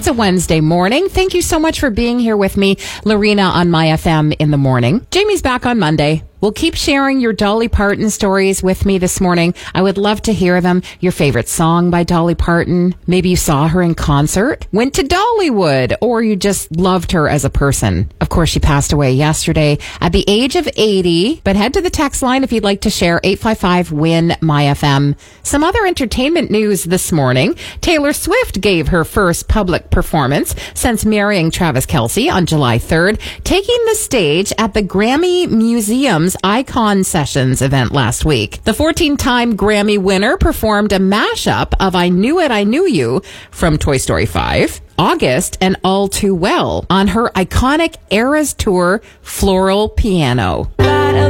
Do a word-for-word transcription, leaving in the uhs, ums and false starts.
a Wednesday morning. Thank you so much for being here with me, Lorena, on My F M in the morning. Jamie's back on Monday. We'll keep sharing your Dolly Parton stories with me this morning. I would love to hear them. Your favorite song by Dolly Parton. Maybe you saw her in concert, went to Dollywood, or you just loved her as a person. Of course, she passed away yesterday at the age of eighty. But head to the text line if you'd like to share, eight five five, W I N, M Y F M. Some other entertainment news this morning. Taylor Swift gave her first public performance since marrying Travis Kelce on July third, taking the stage at the Grammy Museum's Icon Sessions event last week. The fourteen-time Grammy winner performed a mashup of I Knew It, I Knew You from Toy Story five, August, and All Too Well on her iconic Eras Tour floral piano.